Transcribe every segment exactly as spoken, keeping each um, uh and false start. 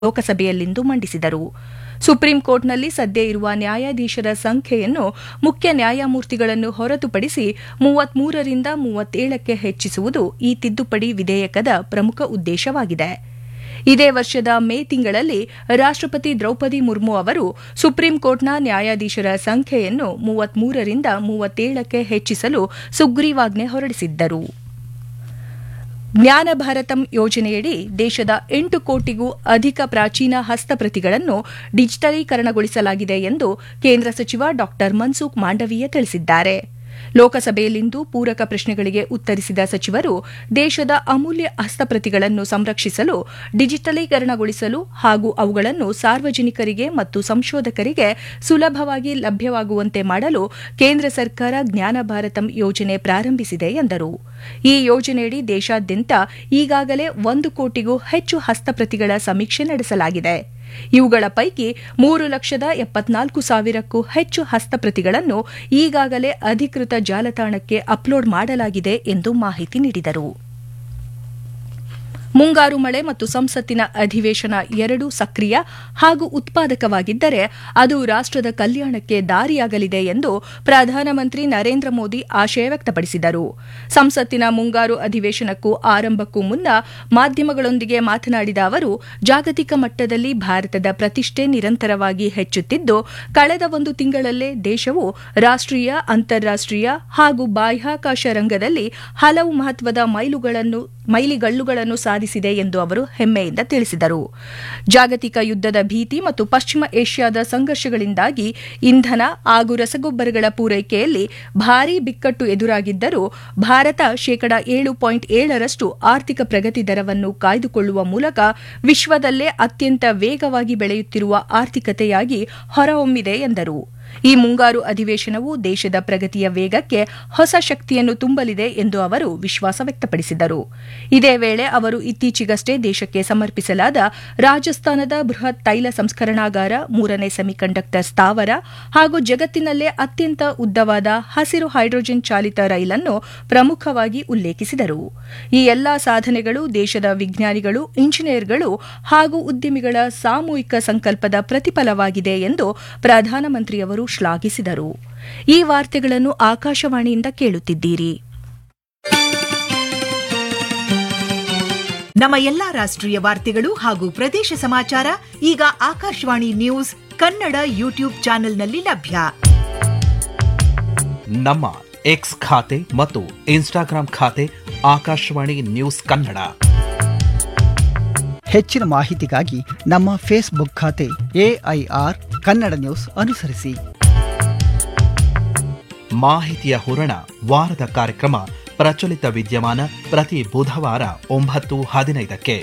ಲೋಕಸಭೆಯಲ್ಲಿಂದು ಮಂಡಿಸಿದರು. ಸುಪ್ರೀಂ ಕೋರ್ಟ್ನಲ್ಲಿ ಸದ್ಯ ಇರುವ ನ್ಯಾಯಾಧೀಶರ ಸಂಖ್ಯೆಯನ್ನು ಮುಖ್ಯ ನ್ಯಾಯಮೂರ್ತಿಗಳನ್ನು ಹೊರತುಪಡಿಸಿ ಮೂವತ್ಮೂರರಿಂದ ಮೂವತ್ತೇಳಕ್ಕೆ ಹೆಚ್ಚಿಸುವುದು ಈ ತಿದ್ದುಪಡಿ ವಿಧೇಯಕದ ಪ್ರಮುಖ ಉದ್ದೇಶವಾಗಿದೆ. ಇದೇ ವರ್ಷದ ಮೇ ತಿಂಗಳಲ್ಲಿ ರಾಷ್ಟಪತಿ ದ್ರೌಪದಿ ಮುರ್ಮು ಅವರು ಸುಪ್ರೀಂ ಕೋರ್ಟ್ನ ನ್ಯಾಯಾಧೀಶರ ಸಂಖ್ಯೆಯನ್ನು ಮೂವತ್ಮೂರರಿಂದ ಮೂವತ್ತೇಳಕ್ಕೆ ಹೆಚ್ಚಿಸಲು ಸುಗ್ರೀವಾಜ್ಞೆ ಹೊರಡಿಸಿದ್ದರು. ಜ್ಞಾನ ಭಾರತಂ ಯೋಜನೆಯಡಿ ದೇಶದ ಎಂಟು ಕೋಟಿಗೂ ಅಧಿಕ ಪ್ರಾಚೀನ ಹಸ್ತಪ್ರತಿಗಳನ್ನು ಡಿಜಿಟಲೀಕರಣಗೊಳಿಸಲಾಗಿದೆ ಎಂದು ಕೇಂದ್ರ ಸಚಿವ ಡಾ ಮನ್ಸುಖ್ ಮಾಂಡವೀಯ ತಿಳಿಸಿದ್ದಾರೆ. ಲೋಕಸಭೆಯಲ್ಲಿಂದು ಪೂರಕ ಪ್ರಶ್ನೆಗಳಿಗೆ ಉತ್ತರಿಸಿದ ಸಚಿವರು ದೇಶದ ಅಮೂಲ್ಯ ಹಸ್ತಪ್ರತಿಗಳನ್ನು ಸಂರಕ್ಷಿಸಲು, ಡಿಜಿಟಲೀಕರಣಗೊಳಿಸಲು ಹಾಗೂ ಅವುಗಳನ್ನು ಸಾರ್ವಜನಿಕರಿಗೆ ಮತ್ತು ಸಂಶೋಧಕರಿಗೆ ಸುಲಭವಾಗಿ ಲಭ್ಯವಾಗುವಂತೆ ಮಾಡಲು ಕೇಂದ್ರ ಸರ್ಕಾರ ಜ್ಞಾನ ಭಾರತಂ ಯೋಜನೆ ಪ್ರಾರಂಭಿಸಿದೆ ಎಂದರು. ಈ ಯೋಜನೆಯಡಿ ದೇಶಾದ್ಯಂತ ಈಗಾಗಲೇ ಒಂದು ಕೋಟಿಗೂ ಹೆಚ್ಚು ಹಸ್ತಪ್ರತಿಗಳ ಸಮೀಕ್ಷೆ ನಡೆಸಲಾಗಿದೆ. ಇವುಗಳ ಪೈಕಿ ಮೂರು ಲಕ್ಷದ ಎಪ್ಪತ್ನಾಲ್ಕು ಸಾವಿರಕ್ಕೂ ಹೆಚ್ಚು ಹಸ್ತಪ್ರತಿಗಳನ್ನು ಈಗಾಗಲೇ ಅಧಿಕೃತ ಜಾಲತಾಣಕ್ಕೆ ಅಪ್ಲೋಡ್ ಮಾಡಲಾಗಿದೆ ಎಂದು ಮಾಹಿತಿ ನೀಡಿದರು. ಮುಂಗಾರು ಮಳೆ ಮತ್ತು ಸಂಸತ್ತಿನ ಅಧಿವೇಶನ ಎರಡೂ ಸಕ್ರಿಯ ಹಾಗೂ ಉತ್ಪಾದಕವಾಗಿದ್ದರೆ ಅದು ರಾಷ್ಟದ ಕಲ್ಯಾಣಕ್ಕೆ ದಾರಿಯಾಗಲಿದೆ ಎಂದು ಪ್ರಧಾನಮಂತ್ರಿ ನರೇಂದ್ರ ಮೋದಿ ಆಶಯ ವ್ಯಕ್ತಪಡಿಸಿದರು. ಸಂಸತ್ತಿನ ಮುಂಗಾರು ಅಧಿವೇಶನಕ್ಕೂ ಆರಂಭಕ್ಕೂ ಮುನ್ನ ಮಾಧ್ಯಮಗಳೊಂದಿಗೆ ಮಾತನಾಡಿದ ಅವರು, ಜಾಗತಿಕ ಮಟ್ಟದಲ್ಲಿ ಭಾರತದ ಪ್ರತಿಷ್ಠೆ ನಿರಂತರವಾಗಿ ಹೆಚ್ಚುತ್ತಿದ್ದು, ಕಳೆದ ಒಂದು ತಿಂಗಳಲ್ಲೇ ದೇಶವು ರಾಷ್ಟೀಯ, ಅಂತಾರಾಷ್ಟೀಯ ಹಾಗೂ ಬಾಹ್ಯಾಕಾಶ ರಂಗದಲ್ಲಿ ಹಲವು ಮಹತ್ವದ ಮೈಲುಗಳನ್ನು ಮೈಲಿಗಲ್ಲುಗಳನ್ನು ಸಾಧಿಸಿದೆ ಎಂದು ಅವರು ಹೆಮ್ಮೆಯಿಂದ ತಿಳಿಸಿದರು. ಜಾಗತಿಕ ಯುದ್ದದ ಭೀತಿ ಮತ್ತು ಪಶ್ಚಿಮ ಏಷ್ಯಾದ ಸಂಘರ್ಷಗಳಿಂದಾಗಿ ಇಂಧನ ಹಾಗೂ ರಸಗೊಬ್ಬರಗಳ ಪೂರೈಕೆಯಲ್ಲಿ ಭಾರೀ ಬಿಕ್ಕಟ್ಟು ಎದುರಾಗಿದ್ದರೂ ಭಾರತ ಶೇಕಡಾ ಏಳು ಪಾಯಿಂಟ್ ಏಳರಷ್ಟು ಆರ್ಥಿಕ ಪ್ರಗತಿ ದರವನ್ನು ಕಾಯ್ದುಕೊಳ್ಳುವ ಮೂಲಕ ವಿಶ್ವದಲ್ಲೇ ಅತ್ಯಂತ ವೇಗವಾಗಿ ಬೆಳೆಯುತ್ತಿರುವ ಆರ್ಥಿಕತೆಯಾಗಿ ಹೊರಹೊಮ್ಮಿದೆ ಎಂದರು. ಈ ಮುಂಗಾರು ಅಧಿವೇಶನವು ದೇಶದ ಪ್ರಗತಿಯ ವೇಗಕ್ಕೆ ಹೊಸ ಶಕ್ತಿಯನ್ನು ತುಂಬಲಿದೆ ಎಂದು ಅವರು ವಿಶ್ವಾಸ ವ್ಯಕ್ತಪಡಿಸಿದರು. ಇದೇ ವೇಳೆ ಅವರು ಇತ್ತೀಚೆಗಷ್ಟೇ ದೇಶಕ್ಕೆ ಸಮರ್ಪಿಸಲಾದ ರಾಜಸ್ಥಾನದ ಬೃಹತ್ ತೈಲ ಸಂಸ್ಕರಣಾಗಾರ, ಮೂರನೇ ಸೆಮಿಕಂಡಕ್ಟರ್ ಸ್ಥಾವರ ಹಾಗೂ ಜಗತ್ತಿನಲ್ಲೇ ಅತ್ಯಂತ ಉದ್ದವಾದ ಹಸಿರು ಹೈಡ್ರೋಜನ್ ಚಾಲಿತ ರೈಲನ್ನು ಪ್ರಮುಖವಾಗಿ ಉಲ್ಲೇಖಿಸಿದರು. ಈ ಎಲ್ಲಾ ಸಾಧನೆಗಳು ದೇಶದ ವಿಜ್ಞಾನಿಗಳು, ಇಂಜಿನಿಯರ್ಗಳು ಹಾಗೂ ಉದ್ಯಮಿಗಳ ಸಾಮೂಹಿಕ ಸಂಕಲ್ಪದ ಪ್ರತಿಫಲವಾಗಿದೆ ಎಂದು ಪ್ರಧಾನಮಂತ್ರಿಯವರು ಶ್ಲಾಘಿಸಿದರು. ಈ ವಾರ್ತೆಗಳನ್ನು ಆಕಾಶವಾಣಿಯಿಂದ ಕೇಳುತ್ತಿದ್ದೀರಿ. ನಮ್ಮ ಎಲ್ಲಾ ರಾಷ್ಟ್ರೀಯ ವಾರ್ತೆಗಳು ಹಾಗೂ ಪ್ರದೇಶ ಸಮಾಚಾರ ಈಗ ಆಕಾಶವಾಣಿ ನ್ಯೂಸ್ ಕನ್ನಡ ಯೂಟ್ಯೂಬ್ ಚಾನೆಲ್ನಲ್ಲಿ ಲಭ್ಯ. ನಮ್ಮ ಎಕ್ಸ್ ಖಾತೆ ಮತ್ತು ಇನ್ಸ್ಟಾಗ್ರಾಂ ಖಾತೆ ಆಕಾಶವಾಣಿ ನ್ಯೂಸ್ ಕನ್ನಡ. ಹೆಚ್ಚಿನ ಮಾಹಿತಿಗಾಗಿ ನಮ್ಮ ಫೇಸ್ಬುಕ್ ಖಾತೆ ಎಐಆರ್ ಕನ್ನಡ ನ್ಯೂಸ್ ಅನುಸರಿಸಿ. ಮಾಹಿತಿಯ ಹೂರಣ ವಾರದ ಕಾರ್ಯಕ್ರಮ ಪ್ರಚಲಿತ ವಿದ್ಯಮಾನ ಪ್ರತಿ ಬುಧವಾರ ಒಂಬತ್ತು ಹದಿನೈದಕ್ಕೆ.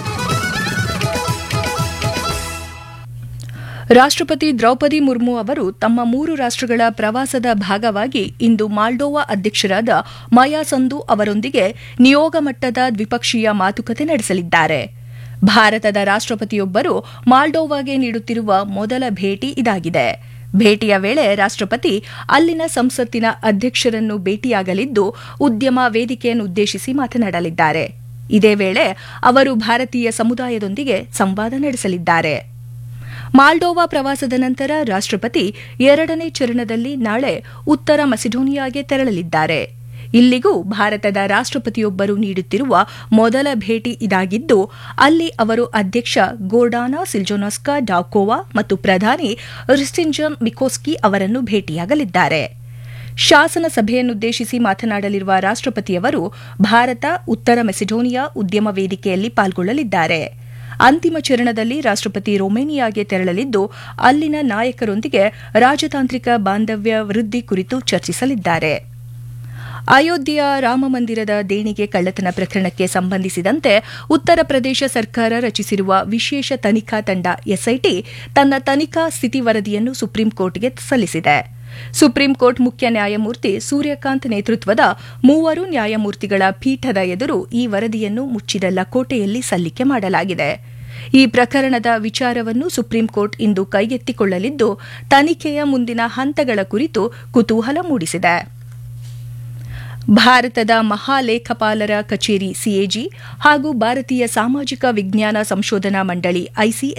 ರಾಷ್ಟಪತಿ ದ್ರೌಪದಿ ಮುರ್ಮು ಅವರು ತಮ್ಮ ಮೂರು ರಾಷ್ಟಗಳ ಪ್ರವಾಸದ ಭಾಗವಾಗಿ ಇಂದು ಮಾಲ್ಡೋವಾ ಅಧ್ಯಕ್ಷರಾದ ಮಾಯಾ ಸಂದು ಅವರೊಂದಿಗೆ ನಿಯೋಗ ಮಟ್ಟದ ದ್ವಿಪಕ್ಷೀಯ ಮಾತುಕತೆ ನಡೆಸಲಿದ್ದಾರೆ. ಭಾರತದ ರಾಷ್ಟಪತಿಯೊಬ್ಬರು ಮಾಲ್ಡೋವಾಗೆ ನೀಡುತ್ತಿರುವ ಮೊದಲ ಭೇಟಿ ಇದಾಗಿದೆ. ಭೇಟಿಯ ವೇಳೆ ರಾಷ್ಟಪತಿ ಅಲ್ಲಿನ ಸಂಸತ್ತಿನ ಅಧ್ಯಕ್ಷರನ್ನು ಭೇಟಿಯಾಗಲಿದ್ದು, ಉದ್ಯಮ ವೇದಿಕೆಯನ್ನುದ್ದೇಶಿಸಿ ಮಾತನಾಡಲಿದ್ದಾರೆ. ಇದೇ ವೇಳೆ ಅವರು ಭಾರತೀಯ ಸಮುದಾಯದೊಂದಿಗೆ ಸಂವಾದ ನಡೆಸಲಿದ್ದಾರೆ. ಮಾಲ್ಡೋವಾ ಪ್ರವಾಸದ ನಂತರ ರಾಷ್ಟಪತಿ ಎರಡನೇ ಚರಣದಲ್ಲಿ ನಾಳೆ ಉತ್ತರ ಮಸಿಡೋನಿಯಾಗೆ ತೆರಳಲಿದ್ದಾರೆ. ಇಲ್ಲಿಗೂ ಭಾರತದ ರಾಷ್ಟಪತಿಯೊಬ್ಬರು ನೀಡುತ್ತಿರುವ ಮೊದಲ ಭೇಟಿ ಇದಾಗಿದ್ದು, ಅಲ್ಲಿ ಅವರು ಅಧ್ಯಕ್ಷ ಗೋರ್ಡಾನಾ ಸಿಲ್ಜೋನಸ್ಕಾ ಡಾಕೋವಾ ಮತ್ತು ಪ್ರಧಾನಿ ರಿಸ್ಟಿಂಜನ್ ಮಿಕೋಸ್ಕಿ ಅವರನ್ನು ಭೇಟಿಯಾಗಲಿದ್ದಾರೆ. ಶಾಸನ ಸಭೆಯನ್ನುದ್ದೇಶಿಸಿ ಮಾತನಾಡಲಿರುವ ರಾಷ್ಟಪತಿಯವರು ಭಾರತ ಉತ್ತರ ಮೆಸಿಡೋನಿಯಾ ಉದ್ಯಮ ವೇದಿಕೆಯಲ್ಲಿ ಪಾಲ್ಗೊಳ್ಳಲಿದ್ದಾರೆ. ಅಂತಿಮ ಚರಣದಲ್ಲಿ ರಾಷ್ಟಪತಿ ರೊಮೇನಿಯಾಗೆ ತೆರಳಲಿದ್ದು, ಅಲ್ಲಿನ ನಾಯಕರೊಂದಿಗೆ ರಾಜತಾಂತ್ರಿಕ ಬಾಂಧವ್ಯ ವೃದ್ಧಿ ಕುರಿತು ಚರ್ಚಿಸಲಿದ್ದಾರೆ. ಅಯೋಧ್ಯೆಯ ರಾಮಮಂದಿರದ ದೇಣಿಗೆ ಕಳ್ಳತನ ಪ್ರಕರಣಕ್ಕೆ ಸಂಬಂಧಿಸಿದಂತೆ ಉತ್ತರ ಪ್ರದೇಶ ಸರ್ಕಾರ ರಚಿಸಿರುವ ವಿಶೇಷ ತನಿಖಾ ತಂಡ ಎಸ್ಐಟಿ ತನ್ನ ತನಿಖಾ ಸ್ಥಿತಿ ವರದಿಯನ್ನು ಸುಪ್ರೀಂ ಕೋರ್ಟ್ಗೆ ಸಲ್ಲಿಸಿದೆ. ಸುಪ್ರೀಂ ಕೋರ್ಟ್ ಮುಖ್ಯ ನ್ಯಾಯಮೂರ್ತಿ ಸೂರ್ಯಕಾಂತ್ ನೇತೃತ್ವದ ಮೂವರು ನ್ಯಾಯಮೂರ್ತಿಗಳ ಪೀಠದ ಎದುರು ಈ ವರದಿಯನ್ನು ಮುಚ್ಚಿದ ಲಕೋಟೆಯಲ್ಲಿ ಸಲ್ಲಿಕೆ ಮಾಡಲಾಗಿದೆ. ಈ ಪ್ರಕರಣದ ವಿಚಾರವನ್ನು ಸುಪ್ರೀಂ ಕೋರ್ಟ್ ಇಂದು ಕೈಗೆತ್ತಿಕೊಳ್ಳಲಿದ್ದು, ತನಿಖೆಯ ಮುಂದಿನ ಹಂತಗಳ ಕುರಿತು ಕುತೂಹಲ ಮೂಡಿಸಿದೆ. ಭಾರತದ ಮಹಾಲೇಖಪಾಲರ ಕಚೇರಿ ಸಿಎಜಿ ಹಾಗೂ ಭಾರತೀಯ ಸಾಮಾಜಿಕ ವಿಜ್ಞಾನ ಸಂಶೋಧನಾ ಮಂಡಳಿ